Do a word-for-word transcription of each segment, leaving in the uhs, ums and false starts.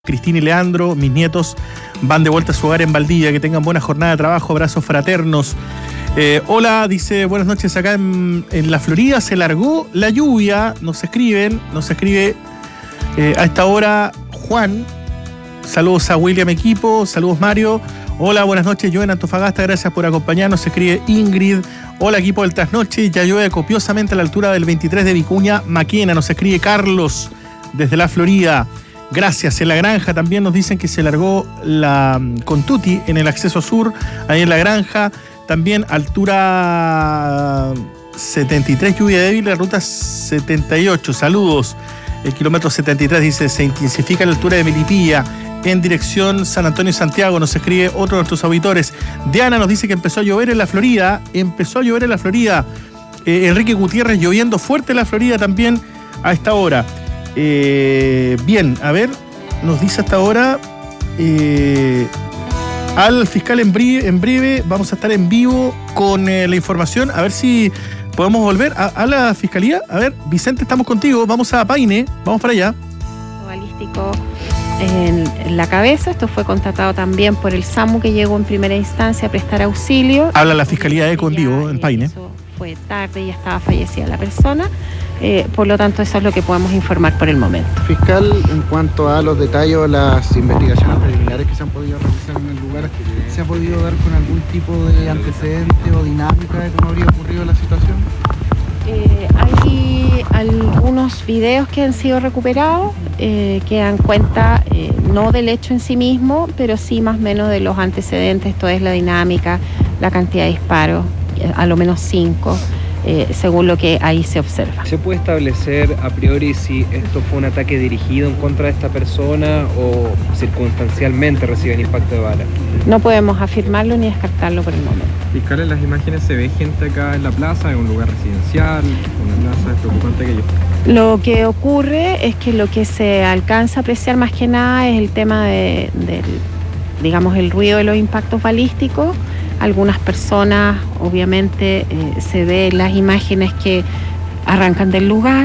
Cristina y Leandro, mis nietos, van de vuelta a su hogar en Valdivia. Que tengan buena jornada de trabajo, abrazos fraternos. Eh, hola, dice, buenas noches, acá en, en la Florida se largó la lluvia. Nos escriben, nos escribe eh, a esta hora Juan. Saludos a William Equipo, saludos Mario. Hola, buenas noches, yo en Antofagasta, gracias por acompañarnos. Se escribe Ingrid. Hola, equipo del Trasnoche, ya llueve copiosamente a la altura del veintitrés de Vicuña Maquena. Nos escribe Carlos desde la Florida. Gracias. En La Granja también nos dicen que se largó la Contuti en el acceso sur, ahí en La Granja. También altura setenta y tres, lluvia débil, la ruta setenta y ocho. Saludos. El kilómetro setenta y tres dice, se intensifica la altura de Melipilla en dirección San Antonio y Santiago. Nos escribe otro de nuestros auditores. Diana nos dice que empezó a llover en la Florida. Empezó a llover en la Florida. Eh, Enrique Gutiérrez, lloviendo fuerte en la Florida también a esta hora. Eh, bien, a ver, nos dice hasta ahora eh, al fiscal en breve, en breve vamos a estar en vivo con eh, la información, a ver si podemos volver a, a la fiscalía. A ver, Vicente, estamos contigo, vamos a Paine, vamos para allá. Balístico en, en la cabeza, esto fue contratado también por el SAMU, que llegó en primera instancia a prestar auxilio. Habla la fiscalía de ECO en vivo en Paine. Eso fue tarde, ya estaba fallecida la persona. Eh, por lo tanto, eso es lo que podemos informar por el momento. Fiscal, en cuanto a los detalles, las investigaciones preliminares que se han podido realizar en el lugar, ¿se ha podido dar con algún tipo de antecedente o dinámica de cómo habría ocurrido la situación? Eh, hay algunos videos que han sido recuperados eh, que dan cuenta eh, no del hecho en sí mismo, pero sí más o menos de los antecedentes, esto es la dinámica, la cantidad de disparos, a lo menos cinco. Eh, según lo que ahí se observa. ¿Se puede establecer a priori si esto fue un ataque dirigido en contra de esta persona o circunstancialmente reciben impacto de bala? No podemos afirmarlo ni descartarlo por el momento. Fiscal, en las imágenes se ve gente acá en la plaza, en un lugar residencial, una plaza, es preocupante aquello. Lo que ocurre es que lo que se alcanza a apreciar más que nada es el tema de, del, digamos, el ruido de los impactos balísticos. Algunas personas, obviamente, eh, se ve en las imágenes que arrancan del lugar,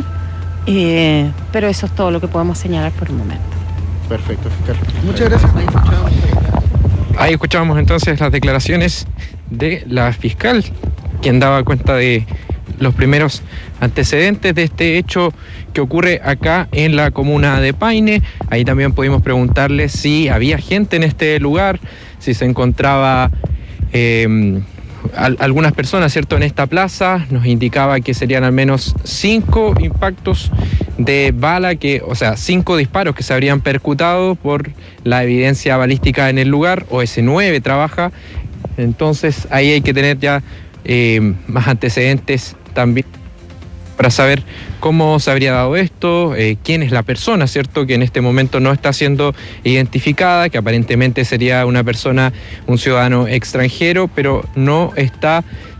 eh, pero eso es todo lo que podemos señalar por el momento. Perfecto, fiscal. Muchas gracias. Ahí escuchábamos, Ahí escuchábamos entonces las declaraciones de la fiscal, quien daba cuenta de los primeros antecedentes de este hecho que ocurre acá en la comuna de Paine. Ahí también pudimos preguntarle si había gente en este lugar, si se encontraba... Eh, al, algunas personas, ¿cierto? En esta plaza nos indicaba que serían al menos cinco impactos de bala, que, o sea, cinco disparos que se habrían percutado por la evidencia balística en el lugar. O S nueve trabaja, entonces ahí hay que tener ya eh, más antecedentes también para saber cómo se habría dado esto, eh, quién es la persona, ¿cierto?, que en este momento no está siendo identificada, que aparentemente sería una persona, un ciudadano extranjero, pero no está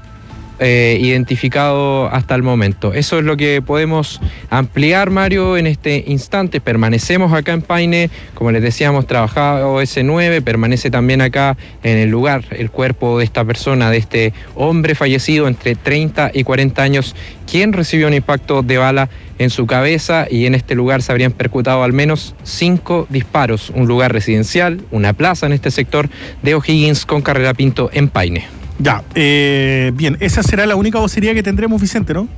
eh, identificado hasta el momento. Eso es lo que podemos ampliar, Mario, en este instante. Permanecemos acá en Paine, como les decíamos, trabajaba O S nueve, permanece también acá en el lugar el cuerpo de esta persona, de este hombre fallecido entre treinta y cuarenta años, quien recibió un impacto de bala en su cabeza, y en este lugar se habrían percutado al menos cinco disparos, un lugar residencial, una plaza en este sector de O'Higgins con Carrera Pinto en Paine. Ya, eh, bien, esa será la única vocería que tendremos, Vicente, ¿no?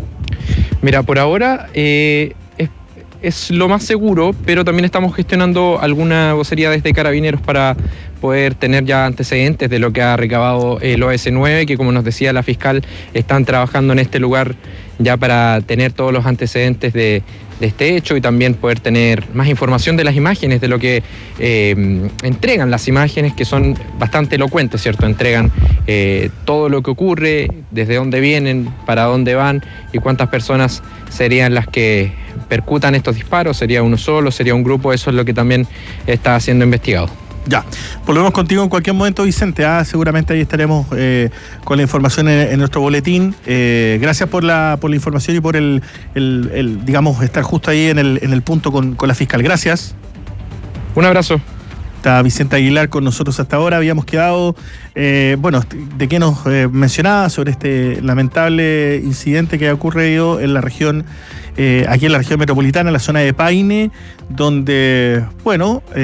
Mira, por ahora eh, es, es lo más seguro, pero también estamos gestionando alguna vocería desde Carabineros para poder tener ya antecedentes de lo que ha recabado el O S nueve, que, como nos decía la fiscal, están trabajando en este lugar ya para tener todos los antecedentes de, de este hecho y también poder tener más información de las imágenes, de lo que eh, entregan las imágenes, que son bastante elocuentes, ¿cierto? Entregan eh, todo lo que ocurre, desde dónde vienen, para dónde van y cuántas personas serían las que percutan estos disparos. ¿Sería uno solo? ¿Sería un grupo? Eso es lo que también está siendo investigado. Ya, volvemos contigo en cualquier momento, Vicente. Ah, seguramente ahí estaremos eh, con la información en, en nuestro boletín. Eh, gracias por la por la información y por el, el, el digamos, estar justo ahí en el, en el punto con, con la fiscal. Gracias. Un abrazo. Está Vicente Aguilar con nosotros hasta ahora. Habíamos quedado, eh, bueno, de qué nos eh, mencionaba sobre este lamentable incidente que ha ocurrido en la región, eh, aquí en la región metropolitana, en la zona de Paine, donde, bueno,